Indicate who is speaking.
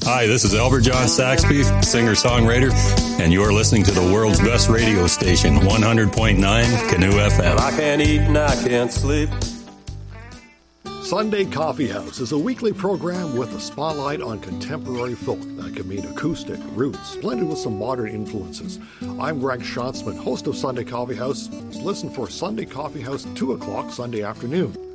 Speaker 1: Hi, this is Albert John Saxby, singer-songwriter, and you're listening to the world's best radio station, 100.9 Canoe FM.
Speaker 2: I can't eat and I can't sleep.
Speaker 3: Sunday Coffee House is a weekly program with a spotlight on contemporary folk that can mean acoustic, roots, blended with some modern influences. I'm Greg Schatzman, host of Sunday Coffee House. Listen for Sunday Coffee House 2 o'clock Sunday afternoon.